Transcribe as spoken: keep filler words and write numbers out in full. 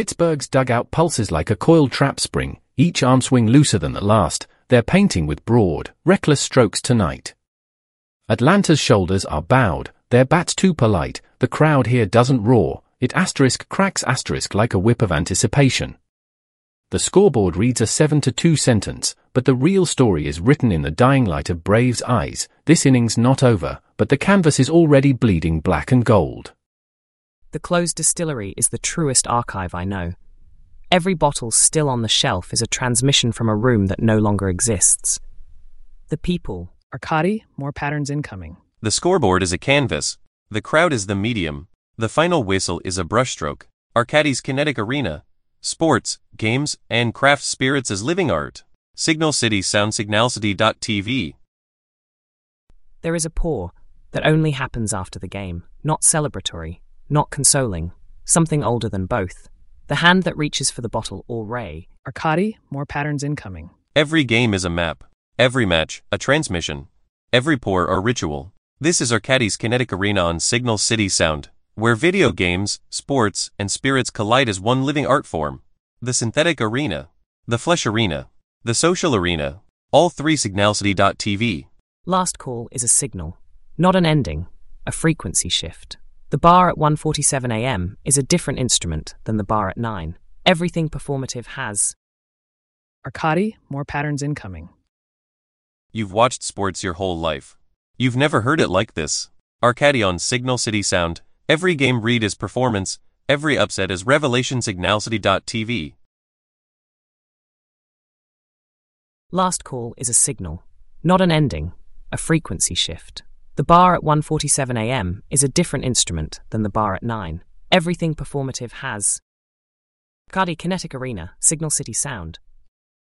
Pittsburgh's dugout pulses like a coiled trap spring, each arm swing looser than the last. They're painting with broad, reckless strokes tonight. Atlanta's shoulders are bowed, their bats too polite. The crowd here doesn't roar, it asterisk cracks asterisk like a whip of anticipation. The scoreboard reads a seven to two sentence, but the real story is written in the dying light of Braves' eyes. This inning's not over, but the canvas is already bleeding black and gold. The closed distillery is the truest archive I know. Every bottle still on the shelf is a transmission from a room that no longer exists. The people. Arkady, more patterns incoming. The scoreboard is a canvas. The crowd is the medium. The final whistle is a brushstroke. Arkady's kinetic arena. Sports, games, and craft spirits as living art. Signal City Sound Signalcity dot T V. There is a pour that only happens after the game. Not celebratory, not consoling. Something older than both. The hand that reaches for the bottle or ray. Arkady, more patterns incoming. Every game is a map. Every match, a transmission. Every pour or ritual. This is Arkady's kinetic arena on Signal City Sound, where video games, sports, and spirits collide as one living art form. The synthetic arena. The flesh arena. The social arena. All three Signalcity dot T V. Last call is a signal, not an ending, a frequency shift. The bar at one forty-seven a m is a different instrument than the bar at nine. Everything performative has. Arkady, more patterns incoming. You've watched sports your whole life. You've never heard it like this. Arkady on Signal City Sound. Every game read is performance. Every upset is revelation. Signalcity dot T V. Last call is a signal, not an ending, a frequency shift. The bar at one forty-seven a m is a different instrument than the bar at nine. Everything performative has. Arkady Kinetic Arena, Signal City Sound.